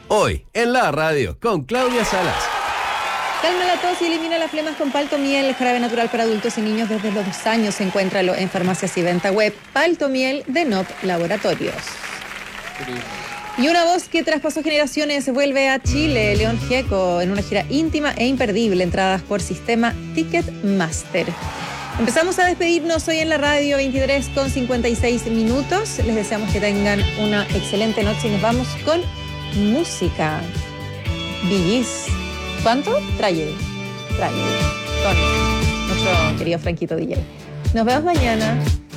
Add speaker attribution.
Speaker 1: Hoy, en la radio, con Claudia Salas.
Speaker 2: Calma la tos y elimina las flemas con Paltomiel, el jarabe natural para adultos y niños desde los 2 años. Encuéntralo en farmacias y venta web. Paltomiel de NOP Laboratorios. Y una voz que traspasó generaciones vuelve a Chile, León Gieco, en una gira íntima e imperdible, entradas por sistema Ticketmaster. Empezamos a despedirnos hoy en la radio, 23:56 minutos. Les deseamos que tengan una excelente noche y nos vamos con música. Bee Gees. ¿Cuánto? Tragedy. Con nuestro querido Franquito DJ. Nos vemos mañana.